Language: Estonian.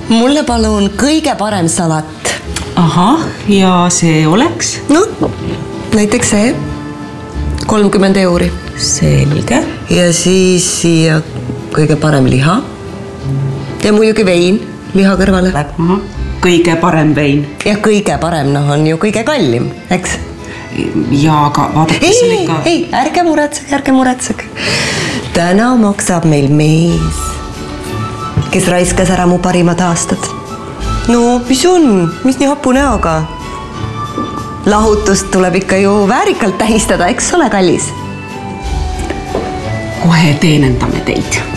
mulle palun kõige parem salat. Ahah, ja see oleks? No, näiteks see 30 €. Selge. Ja siis siia kõige parem liha. Ja muidugi vein liha kõrvale. Ahah, kõige parem vein. Ja kõige parem, noh, on ju kõige kallim, eks? Ja aga vaadates on ikka... Ei, ärge muretsege. Täna maksab meil mees, kes raiskas ära mu parimad aastad. No, mis on? Mis nii hapu näoga? Lahutust tuleb ikka ju väärikalt tähistada, eks ole, kallis? Kohe teenendame teid.